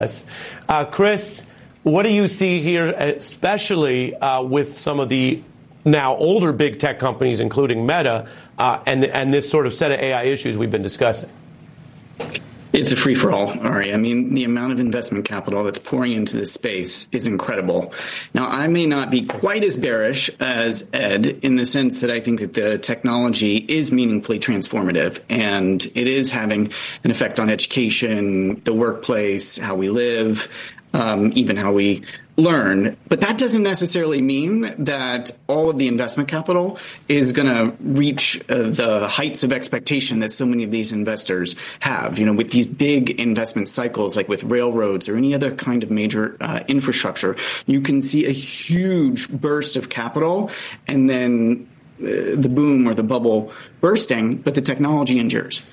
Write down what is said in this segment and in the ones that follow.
Yes. Chris, what do you see here, especially with some of the now older big tech companies, including Meta, and this sort of set of AI issues we've been discussing? It's a free-for-all, Ari. I mean, the amount of investment capital that's pouring into this space is incredible. Now, I may not be quite as bearish as Ed in the sense that I think that the technology is meaningfully transformative, and it is having an effect on education, the workplace, how we live, even how we learn. But that doesn't necessarily mean that all of the investment capital is going to reach the heights of expectation that so many of these investors have. You know, with these big investment cycles, like with railroads or any other kind of major infrastructure, you can see a huge burst of capital and then the boom or the bubble bursting, but the technology endures.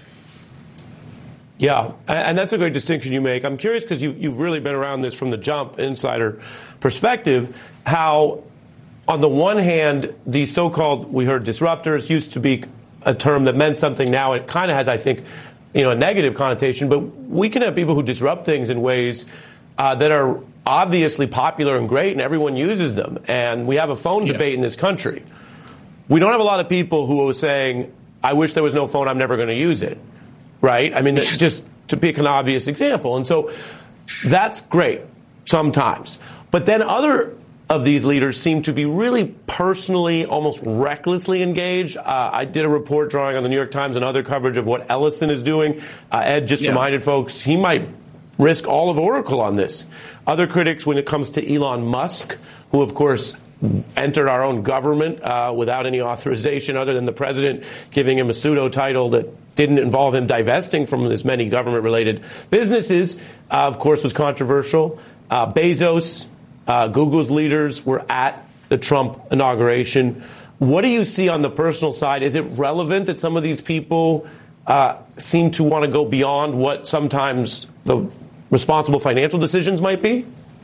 Yeah, and that's a great distinction you make. I'm curious because you've really been around this from the jump, insider perspective, how on the one hand, the so-called, we heard disruptors used to be a term that meant something. Now it kind of has, I think, a negative connotation, but we can have people who disrupt things in ways that are obviously popular and great and everyone uses them. And we have a phone debate in this country. We don't have a lot of people who are saying, I wish there was no phone, I'm never going to use it. Right? I mean, just to pick an obvious example. And so that's great sometimes. But then other of these leaders seem to be really personally, almost recklessly engaged. I did a report drawing on the New York Times and other coverage of what Ellison is doing. Ed just reminded folks he might risk all of Oracle on this. Other critics, when it comes to Elon Musk, who, of course, entered our own government without any authorization other than the president giving him a pseudo title that didn't involve him divesting from as many government-related businesses, of course, was controversial. Bezos, Google's leaders were at the Trump inauguration. What do you see on the personal side? Is it relevant that some of these people seem to want to go beyond what sometimes the responsible financial decisions might be?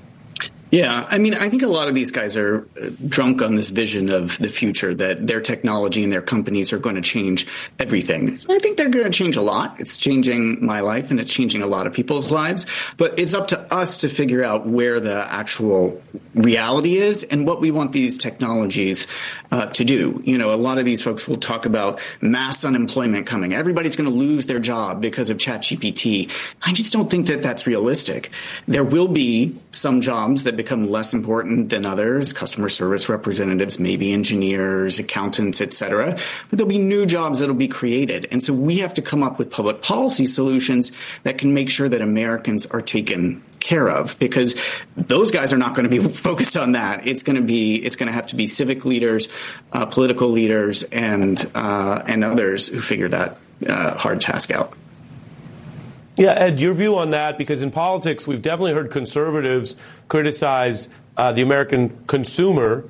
Yeah, I mean, I think a lot of these guys are drunk on this vision of the future, that their technology and their companies are going to change everything. I think they're going to change a lot. It's changing my life and it's changing a lot of people's lives. But it's up to us to figure out where the actual reality is and what we want these technologies to do. You know, a lot of these folks will talk about mass unemployment coming. Everybody's going to lose their job because of ChatGPT. I just don't think that that's realistic. There will be some jobs that become less important than others, customer service representatives, maybe engineers, accountants, et cetera. But there'll be new jobs that'll be created. And so we have to come up with public policy solutions that can make sure that Americans are taken care of, because those guys are not going to be focused on that. It's going to have to be civic leaders, political leaders, and others who figure that hard task out. Yeah, Ed, your view on that, because in politics, we've definitely heard conservatives criticize the American consumer,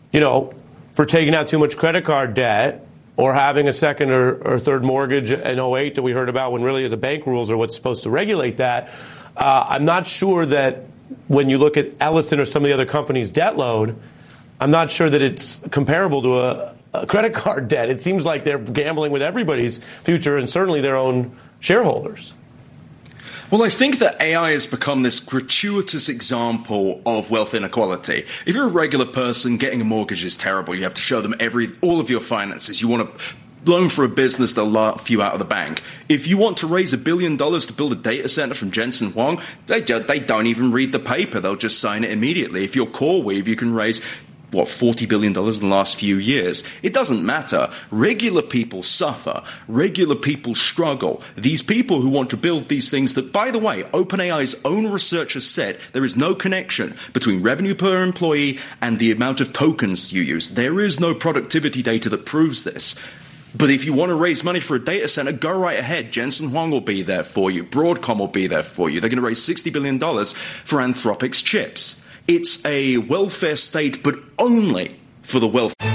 for taking out too much credit card debt or having a second or third mortgage in 08 that we heard about when really the bank rules are what's supposed to regulate that. I'm not sure that when you look at Ellison or some of the other companies' debt load, I'm not sure that it's comparable to a credit card debt. It seems like they're gambling with everybody's future and certainly their own shareholders. Well, I think that AI has become this gratuitous example of wealth inequality. If you're a regular person, getting a mortgage is terrible. You have to show them all of your finances. You want to loan for a business, they'll laugh you out of the bank. If you want to raise $1 billion to build a data center from Jensen Huang, they don't even read the paper. They'll just sign it immediately. If you're CoreWeave, you can raise $40 billion in the last few years. It doesn't matter. Regular people suffer. Regular people struggle. These people who want to build these things that, by the way, OpenAI's own research has said there is no connection between revenue per employee and the amount of tokens you use. There is no productivity data that proves this. But if you want to raise money for a data center, go right ahead. Jensen Huang will be there for you. Broadcom will be there for you. They're going to raise $60 billion for Anthropic's chips. It's a welfare state, but only for the wealthy.